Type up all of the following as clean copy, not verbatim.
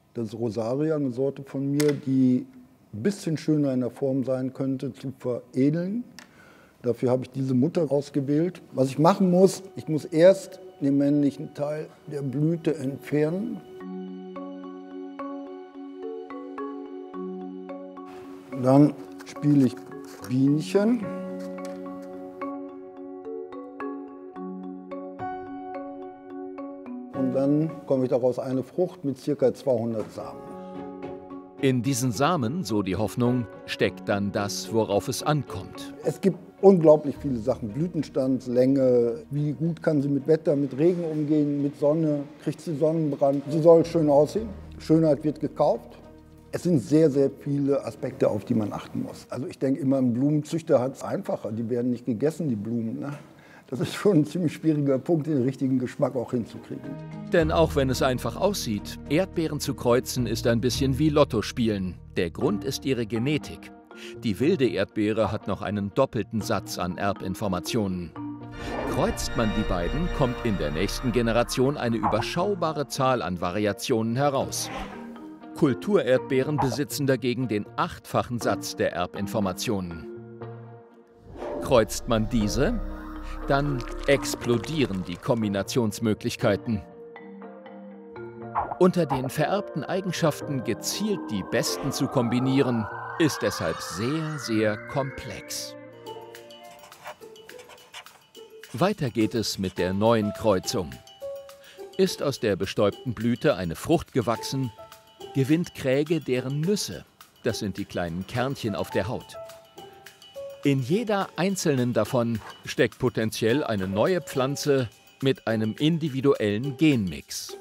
Das ist Rosaria, eine Sorte von mir, die ein bisschen schöner in der Form sein könnte, zu veredeln. Dafür habe ich diese Mutter ausgewählt. Was ich machen muss, ich muss erst den männlichen Teil der Blüte entfernen. Dann spiele ich Bienchen. Und dann komme ich daraus eine Frucht mit ca. 200 Samen. In diesen Samen, so die Hoffnung, steckt dann das, worauf es ankommt. Es gibt unglaublich viele Sachen. Blütenstand, Länge, wie gut kann sie mit Wetter, mit Regen umgehen, mit Sonne, kriegt sie Sonnenbrand. Sie soll schön aussehen. Schönheit wird gekauft. Es sind sehr, sehr viele Aspekte, auf die man achten muss. Also ich denke immer, ein Blumenzüchter hat es einfacher. Die werden nicht gegessen, die Blumen. Ne? Das ist schon ein ziemlich schwieriger Punkt, den richtigen Geschmack auch hinzukriegen. Denn auch wenn es einfach aussieht, Erdbeeren zu kreuzen ist ein bisschen wie Lotto spielen. Der Grund ist ihre Genetik. Die wilde Erdbeere hat noch einen doppelten Satz an Erbinformationen. Kreuzt man die beiden, kommt in der nächsten Generation eine überschaubare Zahl an Variationen heraus. Kulturerdbeeren besitzen dagegen den 8-fachen Satz der Erbinformationen. Kreuzt man diese, dann explodieren die Kombinationsmöglichkeiten. Unter den vererbten Eigenschaften gezielt die besten zu kombinieren, ist deshalb sehr, sehr komplex. Weiter geht es mit der neuen Kreuzung. Ist aus der bestäubten Blüte eine Frucht gewachsen, gewinnt Kräge deren Nüsse. Das sind die kleinen Kernchen auf der Haut. In jeder einzelnen davon steckt potenziell eine neue Pflanze mit einem individuellen Genmix.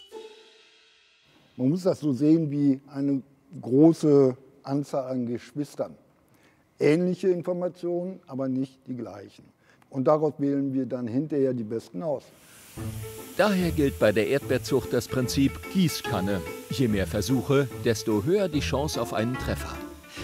Man muss das so sehen wie eine große Anzahl an Geschwistern. Ähnliche Informationen, aber nicht die gleichen. Und daraus wählen wir dann hinterher die besten aus. Daher gilt bei der Erdbeerzucht das Prinzip Gießkanne. Je mehr Versuche, desto höher die Chance auf einen Treffer.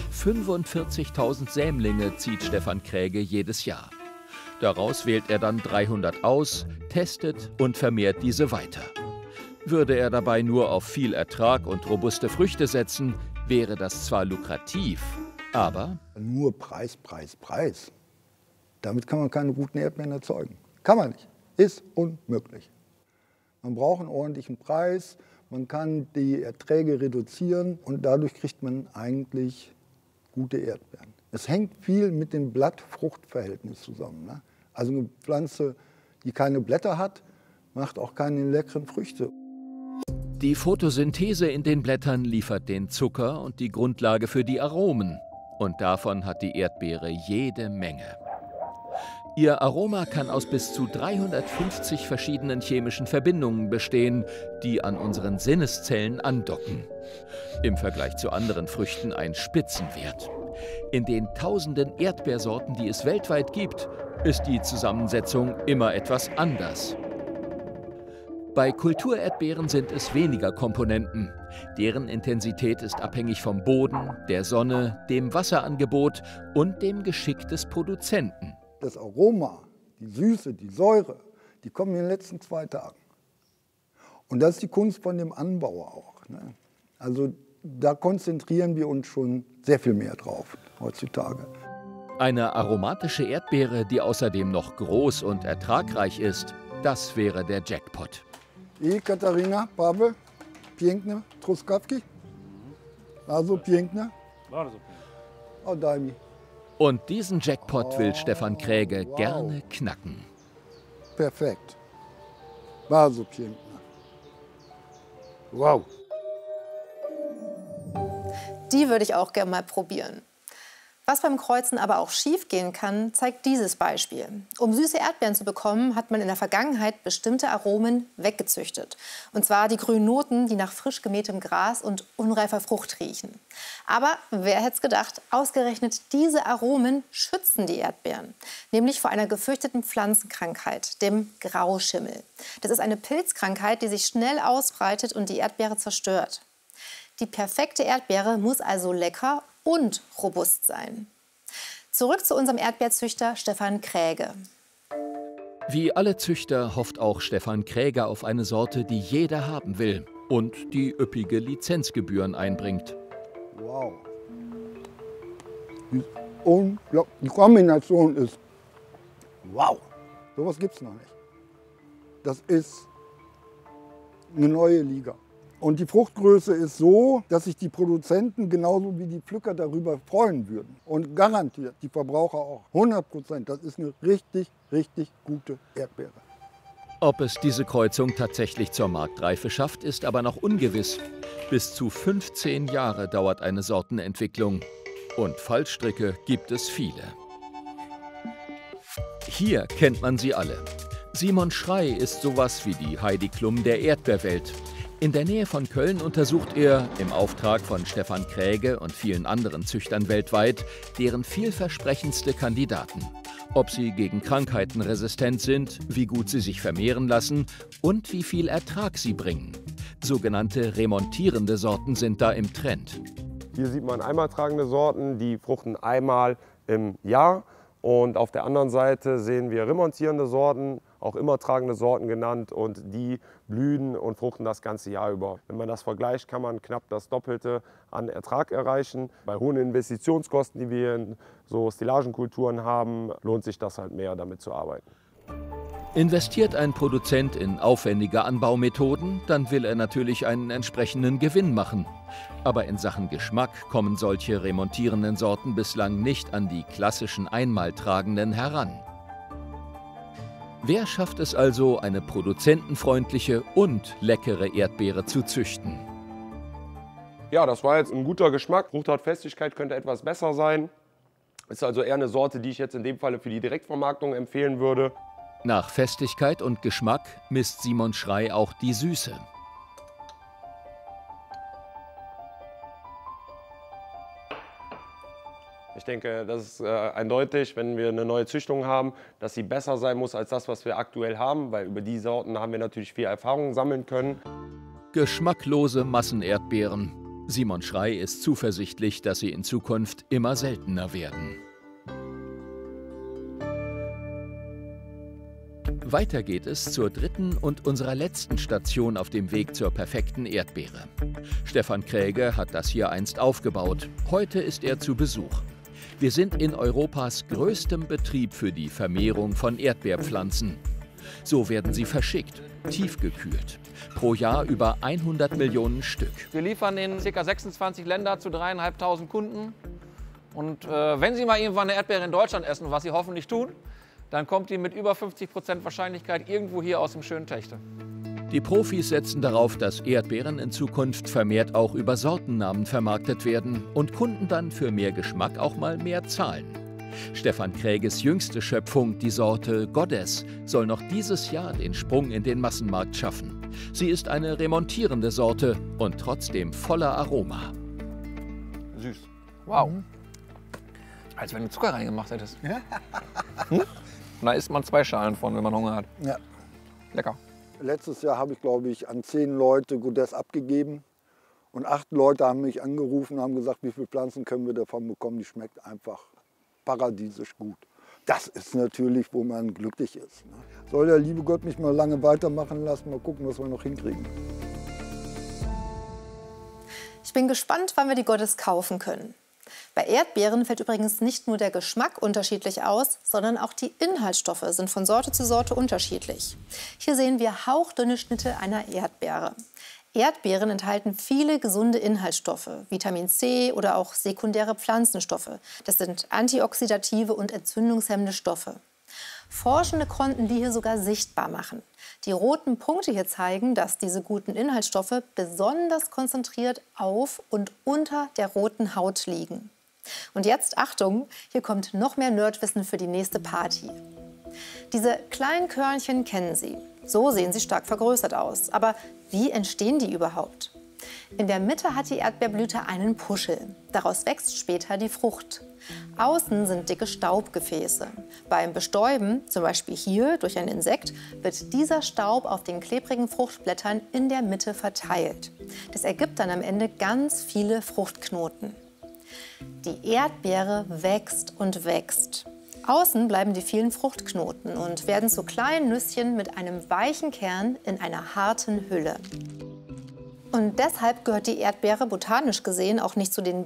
45.000 Sämlinge zieht Stefan Kräge jedes Jahr. Daraus wählt er dann 300 aus, testet und vermehrt diese weiter. Würde er dabei nur auf viel Ertrag und robuste Früchte setzen, wäre das zwar lukrativ, aber nur Preis, Preis, Preis. Damit kann man keine guten Erdbeeren erzeugen. Kann man nicht. Ist unmöglich. Man braucht einen ordentlichen Preis, man kann die Erträge reduzieren und dadurch kriegt man eigentlich gute Erdbeeren. Es hängt viel mit dem Blatt-Frucht-Verhältnis zusammen. Ne? Also eine Pflanze, die keine Blätter hat, macht auch keine leckeren Früchte. Die Photosynthese in den Blättern liefert den Zucker und die Grundlage für die Aromen. Und davon hat die Erdbeere jede Menge. Ihr Aroma kann aus bis zu 350 verschiedenen chemischen Verbindungen bestehen, die an unseren Sinneszellen andocken. Im Vergleich zu anderen Früchten ein Spitzenwert. In den tausenden Erdbeersorten, die es weltweit gibt, ist die Zusammensetzung immer etwas anders. Bei Kulturerdbeeren sind es weniger Komponenten. Deren Intensität ist abhängig vom Boden, der Sonne, dem Wasserangebot und dem Geschick des Produzenten. Das Aroma, die Süße, die Säure, die kommen in den letzten 2 Tagen. Und das ist die Kunst von dem Anbauer auch. Ne? Also da konzentrieren wir uns schon sehr viel mehr drauf heutzutage. Eine aromatische Erdbeere, die außerdem noch groß und ertragreich ist, das wäre der Jackpot. Katarina, Pavel, piękne truskawki. Also piękne. Oh, daj mi. Und diesen Jackpot will Stefan Kräge gerne knacken. Perfekt. Bardzo piękne. Wow. Die würde ich auch gerne mal probieren. Was beim Kreuzen aber auch schief gehen kann, zeigt dieses Beispiel. Um süße Erdbeeren zu bekommen, hat man in der Vergangenheit bestimmte Aromen weggezüchtet. Und zwar die grünen Noten, die nach frisch gemähtem Gras und unreifer Frucht riechen. Aber wer hätte es gedacht, ausgerechnet diese Aromen schützen die Erdbeeren. Nämlich vor einer gefürchteten Pflanzenkrankheit, dem Grauschimmel. Das ist eine Pilzkrankheit, die sich schnell ausbreitet und die Erdbeere zerstört. Die perfekte Erdbeere muss also lecker und robust sein. Zurück zu unserem Erdbeerzüchter Stefan Kräge. Wie alle Züchter hofft auch Stefan Kräge auf eine Sorte, die jeder haben will und die üppige Lizenzgebühren einbringt. Wow. Unglaublich. Die Kombination ist wow. Sowas gibt es noch nicht. Das ist eine neue Liga. Und die Fruchtgröße ist so, dass sich die Produzenten genauso wie die Pflücker darüber freuen würden. Und garantiert die Verbraucher auch. 100%. Das ist eine richtig, richtig gute Erdbeere. Ob es diese Kreuzung tatsächlich zur Marktreife schafft, ist aber noch ungewiss. Bis zu 15 Jahre dauert eine Sortenentwicklung. Und Fallstricke gibt es viele. Hier kennt man sie alle. Simon Schrey ist sowas wie die Heidi Klum der Erdbeerwelt. In der Nähe von Köln untersucht er, im Auftrag von Stefan Kräge und vielen anderen Züchtern weltweit, deren vielversprechendste Kandidaten. Ob sie gegen Krankheiten resistent sind, wie gut sie sich vermehren lassen und wie viel Ertrag sie bringen. Sogenannte remontierende Sorten sind da im Trend. Hier sieht man einmal tragende Sorten, die fruchten einmal im Jahr. Und auf der anderen Seite sehen wir remontierende Sorten, auch immer tragende Sorten genannt, und die blühen und fruchten das ganze Jahr über. Wenn man das vergleicht, kann man knapp das Doppelte an Ertrag erreichen. Bei hohen Investitionskosten, die wir in so Stillagenkulturen haben, lohnt sich das halt mehr, damit zu arbeiten. Investiert ein Produzent in aufwendige Anbaumethoden, dann will er natürlich einen entsprechenden Gewinn machen. Aber in Sachen Geschmack kommen solche remontierenden Sorten bislang nicht an die klassischen einmaltragenden heran. Wer schafft es also, eine produzentenfreundliche und leckere Erdbeere zu züchten? Ja, das war jetzt ein guter Geschmack. Fruchthautfestigkeit könnte etwas besser sein. Ist also eher eine Sorte, die ich jetzt in dem Falle für die Direktvermarktung empfehlen würde. Nach Festigkeit und Geschmack misst Simon Schrey auch die Süße. Ich denke, das ist eindeutig, wenn wir eine neue Züchtung haben, dass sie besser sein muss als das, was wir aktuell haben, weil über die Sorten haben wir natürlich viel Erfahrung sammeln können. Geschmacklose Massenerdbeeren. Simon Schrey ist zuversichtlich, dass sie in Zukunft immer seltener werden. Weiter geht es zur dritten und unserer letzten Station auf dem Weg zur perfekten Erdbeere. Stefan Kräge hat das hier einst aufgebaut. Heute ist er zu Besuch. Wir sind in Europas größtem Betrieb für die Vermehrung von Erdbeerpflanzen. So werden sie verschickt, tiefgekühlt. Pro Jahr über 100 Millionen Stück. Wir liefern in ca. 26 Länder zu 3.500 Kunden. Und wenn Sie mal irgendwann eine Erdbeere in Deutschland essen, was Sie hoffentlich tun, dann kommt die mit über 50% Wahrscheinlichkeit irgendwo hier aus dem schönen Techte. Die Profis setzen darauf, dass Erdbeeren in Zukunft vermehrt auch über Sortennamen vermarktet werden und Kunden dann für mehr Geschmack auch mal mehr zahlen. Stefan Kräges jüngste Schöpfung, die Sorte Goddess, soll noch dieses Jahr den Sprung in den Massenmarkt schaffen. Sie ist eine remontierende Sorte und trotzdem voller Aroma. Süß. Wow. Als wenn du Zucker reingemacht hättest. Ja. Da isst man 2 Schalen von, wenn man Hunger hat. Ja. Lecker. Letztes Jahr habe ich, glaube ich, an 10 Leute Goddess abgegeben. Und 8 Leute haben mich angerufen und haben gesagt, wie viele Pflanzen können wir davon bekommen. Die schmeckt einfach paradiesisch gut. Das ist natürlich, wo man glücklich ist. Soll der liebe Gott mich mal lange weitermachen lassen. Mal gucken, was wir noch hinkriegen. Ich bin gespannt, wann wir die Goddess kaufen können. Bei Erdbeeren fällt übrigens nicht nur der Geschmack unterschiedlich aus, sondern auch die Inhaltsstoffe sind von Sorte zu Sorte unterschiedlich. Hier sehen wir hauchdünne Schnitte einer Erdbeere. Erdbeeren enthalten viele gesunde Inhaltsstoffe, Vitamin C oder auch sekundäre Pflanzenstoffe. Das sind antioxidative und entzündungshemmende Stoffe. Forschende konnten die hier sogar sichtbar machen. Die roten Punkte hier zeigen, dass diese guten Inhaltsstoffe besonders konzentriert auf und unter der roten Haut liegen. Und jetzt, Achtung, hier kommt noch mehr Nerdwissen für die nächste Party. Diese kleinen Körnchen kennen Sie. So sehen sie stark vergrößert aus. Aber wie entstehen die überhaupt? In der Mitte hat die Erdbeerblüte einen Puschel. Daraus wächst später die Frucht. Außen sind dicke Staubgefäße. Beim Bestäuben, zum Beispiel hier durch ein Insekt, wird dieser Staub auf den klebrigen Fruchtblättern in der Mitte verteilt. Das ergibt dann am Ende ganz viele Fruchtknoten. Die Erdbeere wächst und wächst. Außen bleiben die vielen Fruchtknoten und werden zu kleinen Nüsschen mit einem weichen Kern in einer harten Hülle. Und deshalb gehört die Erdbeere botanisch gesehen auch nicht zu den